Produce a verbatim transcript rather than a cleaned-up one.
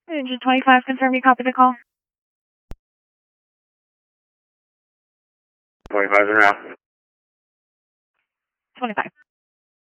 Engine twenty-five, confirm you copy the call. twenty-five in route. twenty-five.